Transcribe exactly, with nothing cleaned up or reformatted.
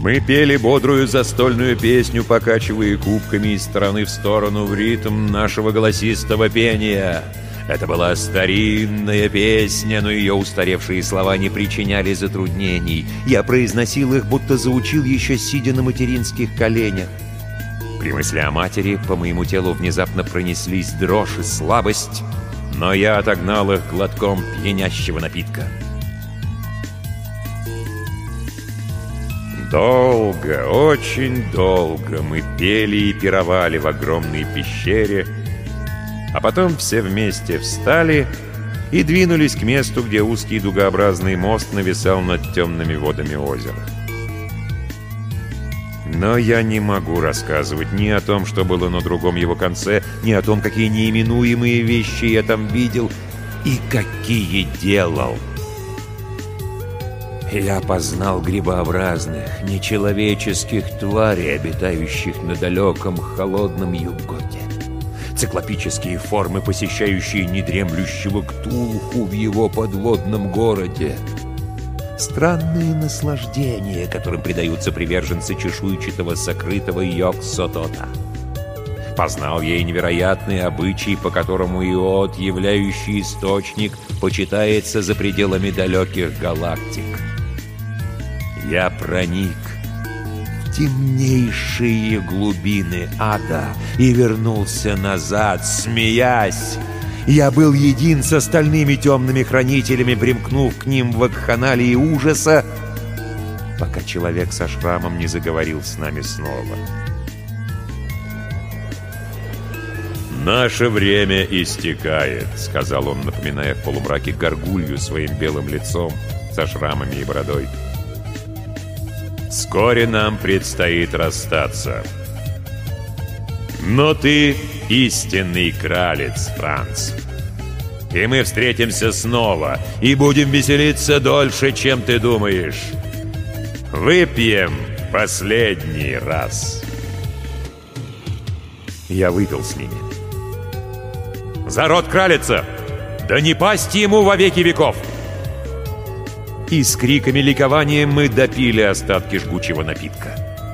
Мы пели бодрую застольную песню, покачивая кубками из стороны в сторону в ритм нашего голосистого пения. Это была старинная песня, но ее устаревшие слова не причиняли затруднений. Я произносил их, будто заучил еще сидя на материнских коленях. При мысли о матери по моему телу внезапно пронеслись дрожь и слабость, но я отогнал их глотком пьянящего напитка. Долго, очень долго мы пели и пировали в огромной пещере, а потом все вместе встали и двинулись к месту, где узкий дугообразный мост нависал над темными водами озера. Но я не могу рассказывать ни о том, что было на другом его конце, ни о том, какие неименуемые вещи я там видел и какие делал. Я познал грибообразных, нечеловеческих тварей, обитающих на далеком холодном Юготе. Циклопические формы, посещающие недремлющего Ктулху в его подводном городе. Странные наслаждения, которым предаются приверженцы чешуйчатого сокрытого Йог-Сотота. Познал я и невероятные обычаи, по которому Иод, являющий источник, почитается за пределами далеких галактик. Я проник в темнейшие глубины ада и вернулся назад, смеясь. Я был един с остальными темными хранителями, примкнув к ним в вакханалии ужаса, пока человек со шрамом не заговорил с нами снова. «Наше время истекает», — сказал он, напоминая в полумраке горгулью своим белым лицом со шрамами и бородой. «Вскоре нам предстоит расстаться. Но ты истинный кралец, Франц. И мы встретимся снова и будем веселиться дольше, чем ты думаешь. Выпьем последний раз». Я выпил с ними. «За род кралица! Да не пасть ему во веки веков!» И с криками ликования мы допили остатки жгучего напитка.